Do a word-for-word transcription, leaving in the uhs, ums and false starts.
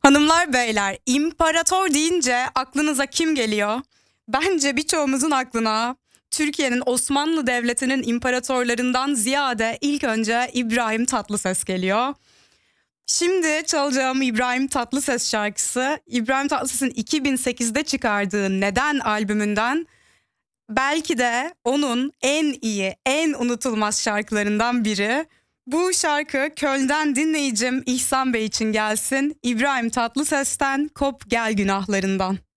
Hanımlar beyler, imparator deyince aklınıza kim geliyor? Bence birçoğumuzun aklına Türkiye'nin Osmanlı Devleti'nin imparatorlarından ziyade ilk önce İbrahim Tatlıses geliyor. Şimdi çalacağım İbrahim Tatlıses şarkısı İbrahim Tatlıses'in iki bin sekizde çıkardığı Neden albümünden, belki de onun en iyi, en unutulmaz şarkılarından biri. Bu şarkı Köln'den dinleyicim İhsan Bey için gelsin. İbrahim Tatlıses'ten Kop Gel Günahlarından.